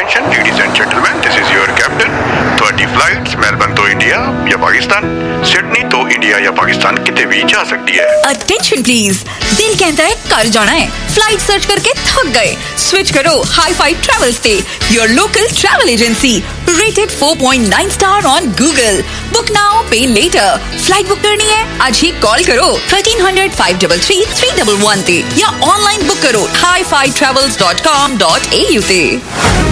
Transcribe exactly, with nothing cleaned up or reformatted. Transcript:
attention, ladies and gentlemen, this is your captain. ਤੁਹਾਡੀ flights Melbourne ਤੋਂ India ਜਾਂ Pakistan, Sydney ਤੋਂ ਇੰਡੀਆ ਜਾਂ ਪਾਕਿस्तान किते भी जा सकती है. Attention please, दिल कहता है कर जाना है, फ्लाइट सर्च करके थक गए, स्विच करो हाई फाइव ट्रैवल्स से, your local travel agency, rated four point nine star on Google. Book now पे लेटर. फ्लाइट बुक करनी है आज ही कॉल करो thirteen hundred five double three three double one ते या ऑनलाइन बुक करो high five travels dot com dot A you ते.